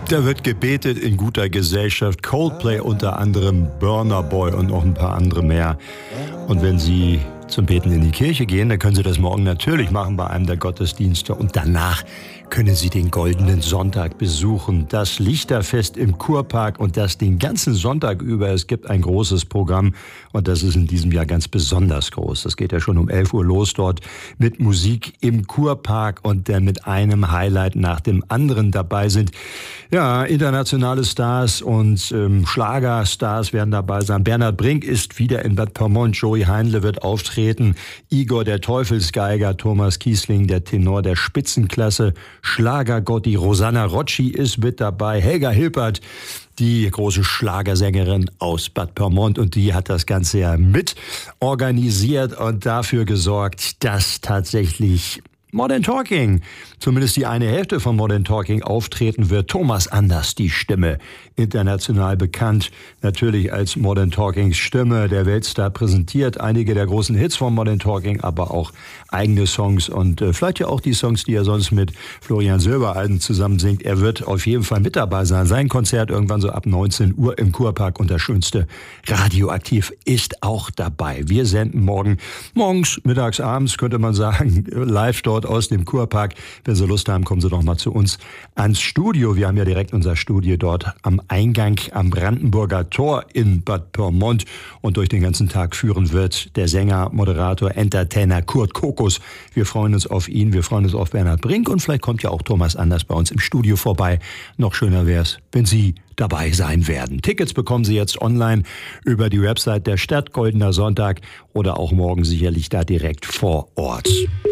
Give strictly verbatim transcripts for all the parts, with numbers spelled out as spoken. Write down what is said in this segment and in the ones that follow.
Da wird gebetet in guter Gesellschaft. Coldplay unter anderem, Burna Boy und noch ein paar andere mehr. Und wenn Sie zum Beten in die Kirche gehen, dann können Sie das morgen natürlich machen bei einem der Gottesdienste. Und danach können Sie den Goldenen Sonntag besuchen. Das Lichterfest im Kurpark und das den ganzen Sonntag über. Es gibt ein großes Programm und das ist in diesem Jahr ganz besonders groß. Das geht ja schon um elf Uhr los dort mit Musik im Kurpark und dann mit einem Highlight nach dem anderen. Dabei sind ja internationale Stars und ähm, Schlagerstars werden dabei sein. Bernhard Brink ist wieder in Bad Pyrmont. Joey Heinle wird auftreten. Igor der Teufelsgeiger, Thomas Kiesling, der Tenor der Spitzenklasse, Schlagergotti Rosanna Rocci ist mit dabei, Helga Hilpert, die große Schlagersängerin aus Bad Pyrmont, und die hat das Ganze ja mit organisiert und dafür gesorgt, dass tatsächlich Modern Talking, zumindest die eine Hälfte von Modern Talking, auftreten wird. Thomas Anders, die Stimme, international bekannt, natürlich als Modern Talkings Stimme, der Weltstar, präsentiert einige der großen Hits von Modern Talking, aber auch eigene Songs und äh, vielleicht ja auch die Songs, die er sonst mit Florian Silbereisen zusammen singt. Er wird auf jeden Fall mit dabei sein. Sein Konzert irgendwann so ab neunzehn Uhr im Kurpark und das Schönste Radioaktiv ist auch dabei. Wir senden morgen, morgens, mittags, abends, könnte man sagen, live dort aus dem Kurpark. Wenn Sie Lust haben, kommen Sie doch mal zu uns ans Studio. Wir haben ja direkt unser Studio dort am Eingang am Brandenburger Tor in Bad Pyrmont, und durch den ganzen Tag führen wird der Sänger, Moderator, Entertainer Kurt Kokos. Wir freuen uns auf ihn, wir freuen uns auf Bernhard Brink und vielleicht kommt ja auch Thomas Anders bei uns im Studio vorbei. Noch schöner wäre es, wenn Sie dabei sein werden. Tickets bekommen Sie jetzt online über die Website der Stadt, Goldener Sonntag, oder auch morgen sicherlich da direkt vor Ort.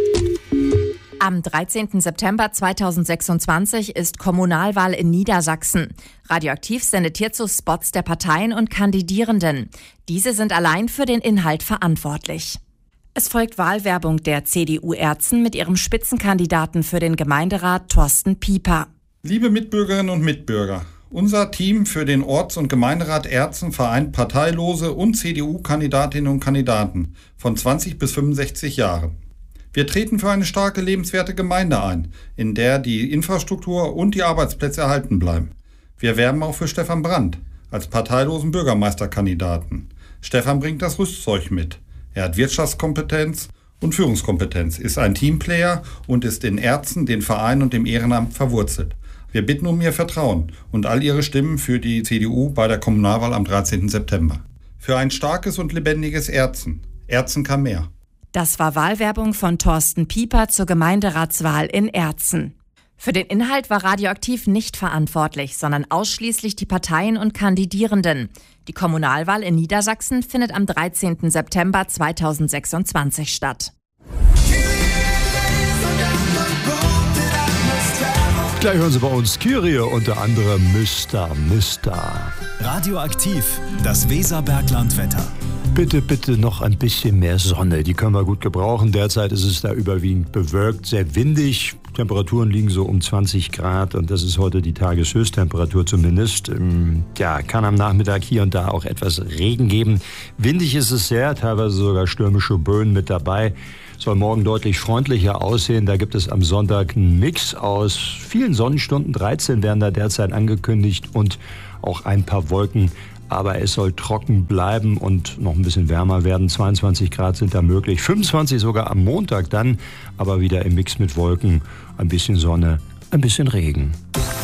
Am dreizehnten September zweitausendsechsundzwanzig ist Kommunalwahl in Niedersachsen. Radioaktiv sendet hierzu Spots der Parteien und Kandidierenden. Diese sind allein für den Inhalt verantwortlich. Es folgt Wahlwerbung der C D U Erzen mit ihrem Spitzenkandidaten für den Gemeinderat Thorsten Pieper. Liebe Mitbürgerinnen und Mitbürger, unser Team für den Orts- und Gemeinderat Erzen vereint parteilose und C D U-Kandidatinnen und Kandidaten von zwanzig bis fünfundsechzig Jahren. Wir treten für eine starke, lebenswerte Gemeinde ein, in der die Infrastruktur und die Arbeitsplätze erhalten bleiben. Wir werben auch für Stefan Brandt als parteilosen Bürgermeisterkandidaten. Stefan bringt das Rüstzeug mit. Er hat Wirtschaftskompetenz und Führungskompetenz, ist ein Teamplayer und ist in Erzen, den Verein und dem Ehrenamt verwurzelt. Wir bitten um Ihr Vertrauen und all Ihre Stimmen für die C D U bei der Kommunalwahl am dreizehnten September. Für ein starkes und lebendiges Erzen. Erzen kann mehr. Das war Wahlwerbung von Thorsten Pieper zur Gemeinderatswahl in Erzen. Für den Inhalt war Radioaktiv nicht verantwortlich, sondern ausschließlich die Parteien und Kandidierenden. Die Kommunalwahl in Niedersachsen findet am dreizehnten September zweitausendsechsundzwanzig statt. Gleich hören Sie bei uns Kyrie, unter anderem Mister Mister Radioaktiv, das Weserberglandwetter. Bitte, bitte noch ein bisschen mehr Sonne. Die können wir gut gebrauchen. Derzeit ist es da überwiegend bewölkt, sehr windig. Temperaturen liegen so um zwanzig Grad und das ist heute die Tageshöchsttemperatur zumindest. Ja, kann am Nachmittag hier und da auch etwas Regen geben. Windig ist es sehr, teilweise sogar stürmische Böen mit dabei. Soll morgen deutlich freundlicher aussehen. Da gibt es am Sonntag einen Mix aus vielen Sonnenstunden. dreizehn werden da derzeit angekündigt und auch ein paar Wolken. Aber es soll trocken bleiben und noch ein bisschen wärmer werden. zweiundzwanzig Grad sind da möglich, fünfundzwanzig sogar am Montag dann, aber wieder im Mix mit Wolken, ein bisschen Sonne, ein bisschen Regen.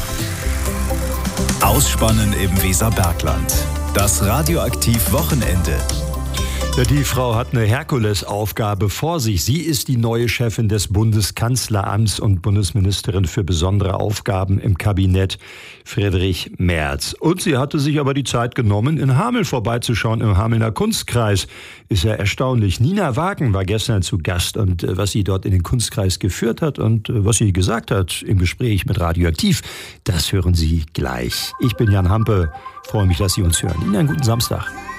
Ausspannen im Weserbergland. Das Radioaktiv-Wochenende. Ja, die Frau hat eine Herkulesaufgabe vor sich. Sie ist die neue Chefin des Bundeskanzleramts und Bundesministerin für besondere Aufgaben im Kabinett, Friedrich Merz. Und sie hatte sich aber die Zeit genommen, in Hameln vorbeizuschauen, im Hamelner Kunstkreis. Ist ja erstaunlich. Nina Wagen war gestern zu Gast und äh, was sie dort in den Kunstkreis geführt hat und äh, was sie gesagt hat im Gespräch mit Radioaktiv, das hören Sie gleich. Ich bin Jan Hampe, freue mich, dass Sie uns hören. Ihnen einen guten Samstag.